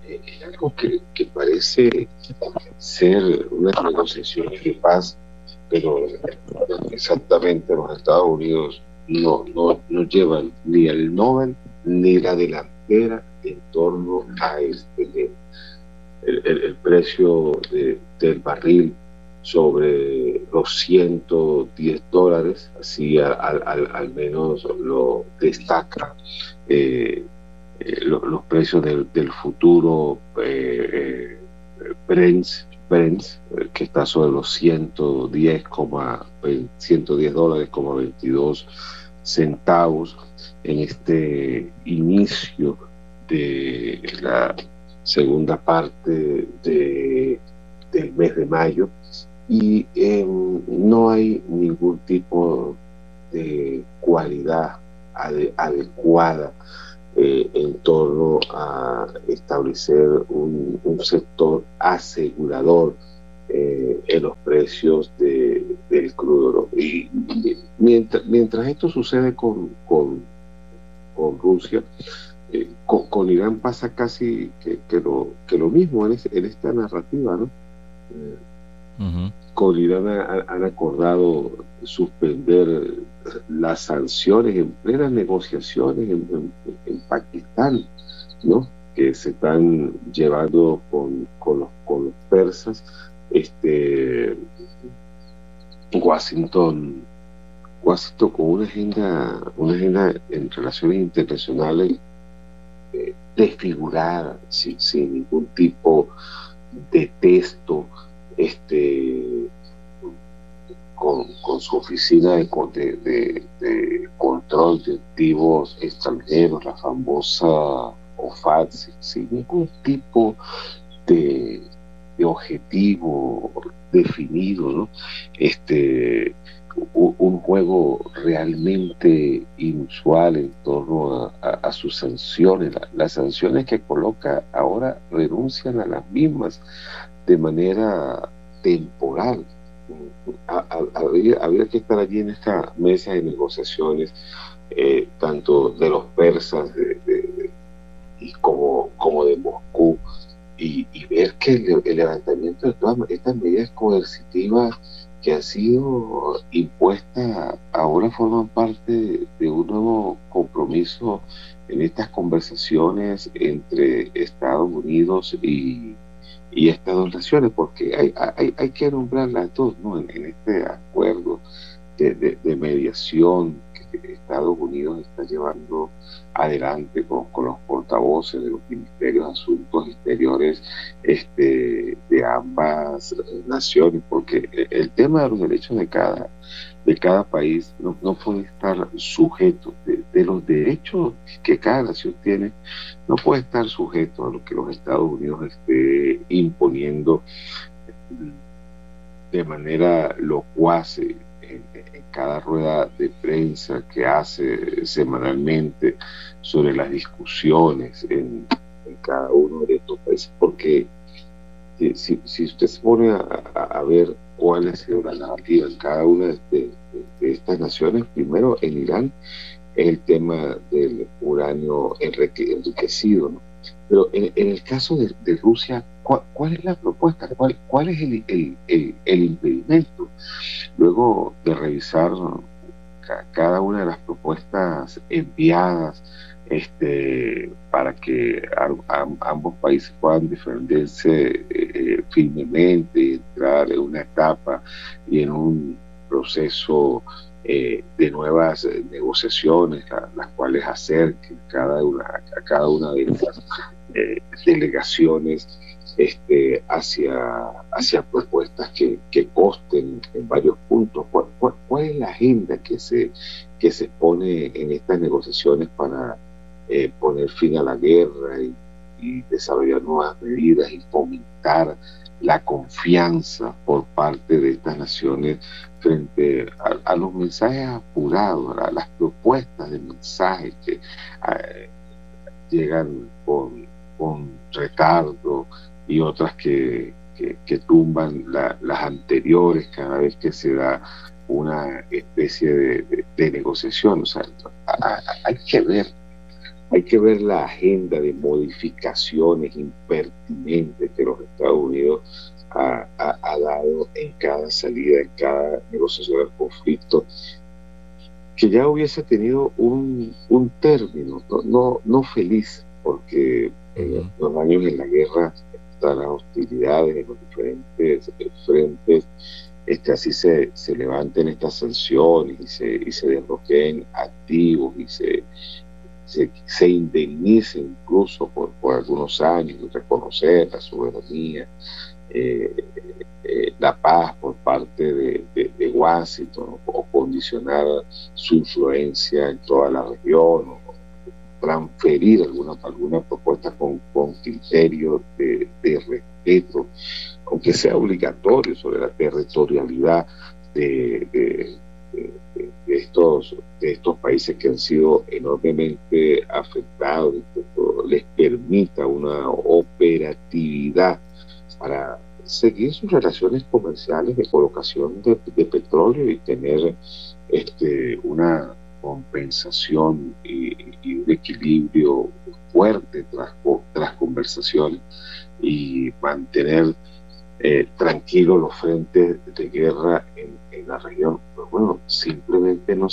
es algo que parece ser una negociación de paz, pero exactamente los Estados Unidos no llevan ni el Nobel ni la delantera en torno a este tema. El precio del barril sobre los $110, así al menos lo destaca los precios del futuro Brent, que está sobre los $110.22 en este inicio de la segunda parte del mes de mayo, y no hay ningún tipo de cualidad adecuada en torno a establecer un sector asegurador en los precios del crudo, ¿no? Y mientras esto sucede con Rusia, con Irán pasa casi que lo mismo en esta narrativa, ¿no? Con Irán han acordado suspender las sanciones en plenas negociaciones en Pakistán, ¿no? Que se están llevando con los persas. Washington con una agenda en relaciones internacionales desfigurada, sin ningún tipo de texto, con su oficina de control de activos extranjeros, la famosa OFAC, sin ningún tipo de objetivo definido, ¿no? Un juego realmente inusual en torno a sus sanciones. Las sanciones que coloca ahora renuncian a las mismas de manera temporal. Habría que estar allí en esta mesa de negociaciones, tanto de los persas y como de Moscú, y ver que el levantamiento de todas estas medidas coercitivas que han sido impuestas ahora forman parte de un nuevo compromiso en estas conversaciones entre Estados Unidos y estas dos naciones, porque hay que nombrar las dos, ¿no? En este acuerdo de mediación que Estados Unidos está llevando adelante con los portavoces de los ministerios de Asuntos Exteriores de ambas naciones, porque el tema de los derechos de cada país no puede estar sujeto de los derechos que cada nación tiene, no puede estar sujeto a lo que los Estados Unidos esté imponiendo de manera locuaz en cada rueda de prensa que hace semanalmente sobre las discusiones en cada uno de estos países, porque si usted se pone a ver cuál ha sido la narrativa en cada una de estas naciones, primero en Irán es el tema del uranio enriquecido, ¿no? Pero en el caso de Rusia, ¿cuál es la propuesta? ¿Cuál es el impedimento? Luego de revisar cada una de las propuestas enviadas para que ambos países puedan defenderse firmemente y entrar en una etapa y en un proceso de nuevas negociaciones, las cuales acerquen a cada una de estas delegaciones hacia propuestas que costen en varios puntos. ¿Cuál es la agenda que se pone en estas negociaciones para poner fin a la guerra y desarrollar nuevas medidas y fomentar la confianza por parte de estas naciones frente a los mensajes apurados, a las propuestas de mensajes que llegan con retardo, y otras que tumban las anteriores cada vez que se da una especie de negociación? O sea, hay que ver Hay que ver la agenda de modificaciones impertinentes que los Estados Unidos ha dado en cada salida, en cada negociación del conflicto, que ya hubiese tenido un término, no feliz, porque Ujú. los años en la guerra, están las hostilidades en los diferentes frentes, así se levanten estas sanciones y se desbloqueen activos y se indemnice incluso por algunos años, reconocer la soberanía, eh, la paz por parte de Washington, o condicionar su influencia en toda la región, o transferir alguna propuesta con criterio de respeto, aunque sea obligatorio, sobre la territorialidad de, de, de estos países que han sido enormemente afectados, les permita una operatividad para seguir sus relaciones comerciales de colocación de petróleo y tener una compensación y un equilibrio fuerte tras conversaciones, y mantener tranquilos los frentes de guerra en la región. Pues bueno, simplemente no